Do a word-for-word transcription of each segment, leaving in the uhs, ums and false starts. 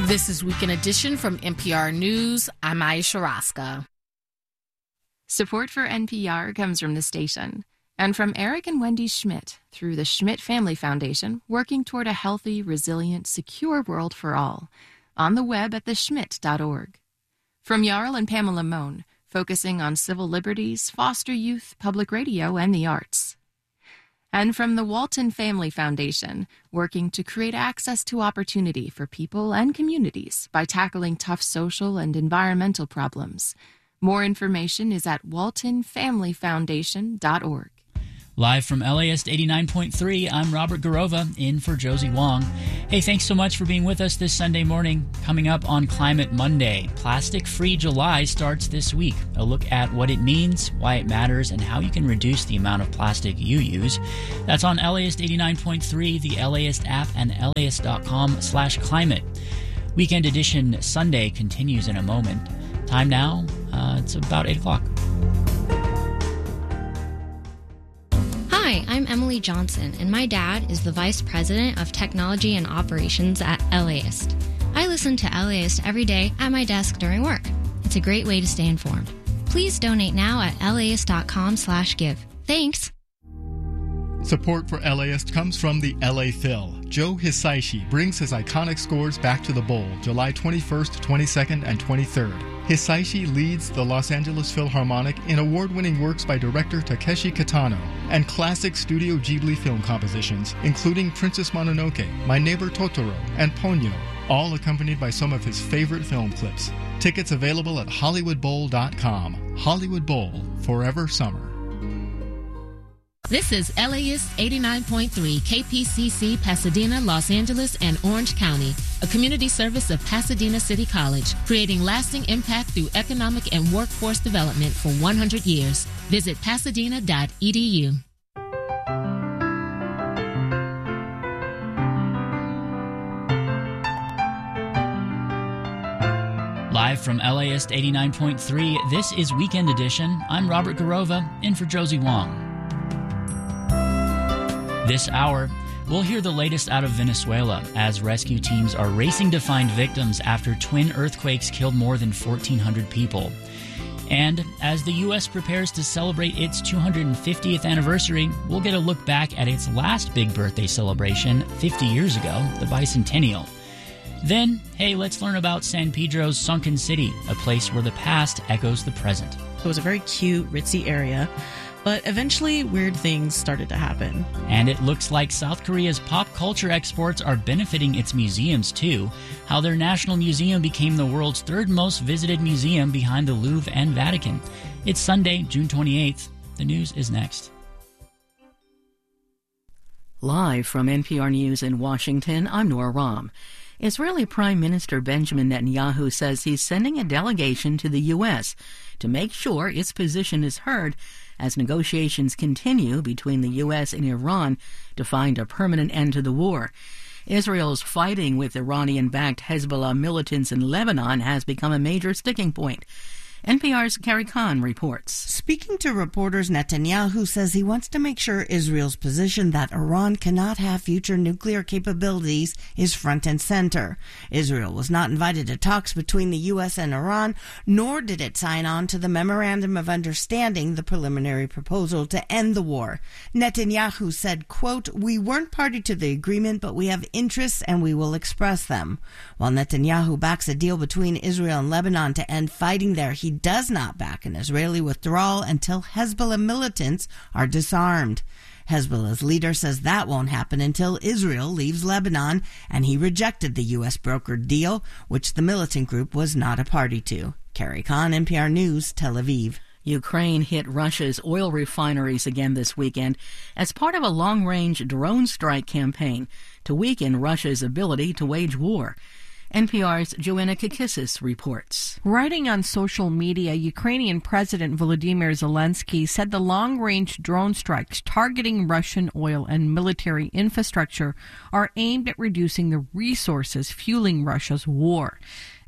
This is Weekend Edition from N P R News. I'm Aisha Raska. Support for N P R comes from the station and from Eric and Wendy Schmidt through the Schmidt Family Foundation, working toward a healthy, resilient, secure world for all. On the web at the schmidt dot org. From Jarl and Pamela Mohn, focusing on civil liberties, foster youth, public radio, and the arts. And from the Walton Family Foundation, working to create access to opportunity for people and communities by tackling tough social and environmental problems. More information is at walton family foundation dot org. Live from L A S eighty-nine point three, I'm Robert Garova, in for Josie Wong. Hey, thanks so much for being with us this Sunday morning. Coming up on Climate Monday, Plastic Free July starts this week. A look at what it means, why it matters, and how you can reduce the amount of plastic you use. That's on L A S eighty-nine point three, the LAist app, and L A S dot com slash climate. Weekend Edition Sunday continues in a moment. Time now, uh, it's about eight o'clock. Hi, I'm Emily Johnson, and my dad is the Vice President of Technology and Operations at LAist. I listen to LAist every day at my desk during work. It's a great way to stay informed. Please donate now at LAist dot com slash give. Thanks! Support for LAist comes from the L A Phil. Joe Hisaishi brings his iconic scores back to the bowl July twenty-first, twenty-second, and twenty-third. Hisaishi leads the Los Angeles Philharmonic in award-winning works by director Takeshi Kitano and classic Studio Ghibli film compositions, including Princess Mononoke, My Neighbor Totoro, and Ponyo, all accompanied by some of his favorite film clips. Tickets available at hollywood bowl dot com. Hollywood Bowl, forever summer. This is LAist eighty-nine point three, K P C C, Pasadena, Los Angeles, and Orange County, a community service of Pasadena City College, creating lasting impact through economic and workforce development for one hundred years. Visit pasadena dot e d u. Live from LAist eighty-nine point three, this is Weekend Edition. I'm Robert Garova, in for Josie Wong. This hour, we'll hear the latest out of Venezuela as rescue teams are racing to find victims after twin earthquakes killed more than fourteen hundred people. And as the U S prepares to celebrate its two hundred fiftieth anniversary, we'll get a look back at its last big birthday celebration fifty years ago, the bicentennial. Then, hey, let's learn about San Pedro's Sunken City, a place where the past echoes the present. It was a very cute, ritzy area. But eventually, weird things started to happen. And it looks like South Korea's pop culture exports are benefiting its museums, too. How their National Museum became the world's third most visited museum behind the Louvre and Vatican. It's Sunday, June twenty-eighth. The news is next. Live from N P R News in Washington, I'm Nora Rahm. Israeli Prime Minister Benjamin Netanyahu says he's sending a delegation to the U S to make sure its position is heard as negotiations continue between the U S and Iran to find a permanent end to the war. Israel's fighting with Iranian-backed Hezbollah militants in Lebanon has become a major sticking point. N P R's Carrie Khan reports. Speaking to reporters, Netanyahu says he wants to make sure Israel's position that Iran cannot have future nuclear capabilities is front and center. Israel was not invited to talks between the U S and Iran, nor did it sign on to the Memorandum of Understanding, the preliminary proposal to end the war. Netanyahu said, quote, "We weren't party to the agreement, but we have interests and we will express them." While Netanyahu backs a deal between Israel and Lebanon to end fighting there, he does not back an Israeli withdrawal until Hezbollah militants are disarmed. Hezbollah's leader says that won't happen until Israel leaves Lebanon, and he rejected the U S brokered deal, which the militant group was not a party to. Carrie Khan, N P R News, Tel Aviv. Ukraine hit Russia's oil refineries again this weekend as part of a long-range drone strike campaign to weaken Russia's ability to wage war. N P R's Joanna Kakissis reports. Writing on social media, Ukrainian President Volodymyr Zelensky said the long-range drone strikes targeting Russian oil and military infrastructure are aimed at reducing the resources fueling Russia's war.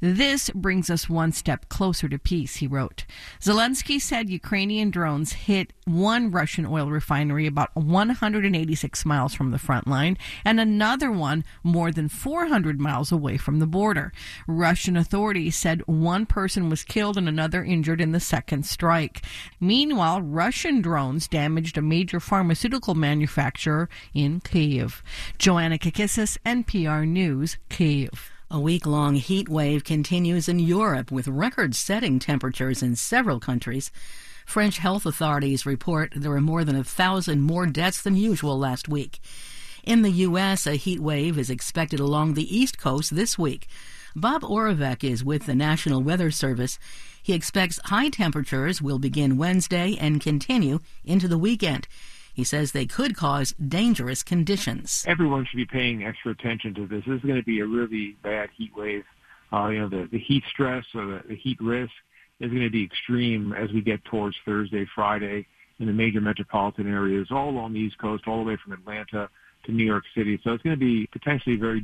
This brings us one step closer to peace, he wrote. Zelensky said Ukrainian drones hit one Russian oil refinery about one hundred eighty-six miles from the front line and another one more than four hundred miles away from the border. Russian authorities said one person was killed and another injured in the second strike. Meanwhile, Russian drones damaged a major pharmaceutical manufacturer in Kyiv. Joanna Kakissis, N P R News, Kyiv. A week-long heat wave continues in Europe with record-setting temperatures in several countries. French health authorities report there were more than a thousand more deaths than usual last week. In the U S, a heat wave is expected along the East Coast this week. Bob Oravec is with the National Weather Service. He expects high temperatures will begin Wednesday and continue into the weekend. He says they could cause dangerous conditions. Everyone should be paying extra attention to this. This is going to be a really bad heat wave. Uh, you know, the, the heat stress or the, the heat risk is going to be extreme as we get towards Thursday, Friday in the major metropolitan areas all along the East Coast, all the way from Atlanta to New York City. So it's going to be potentially very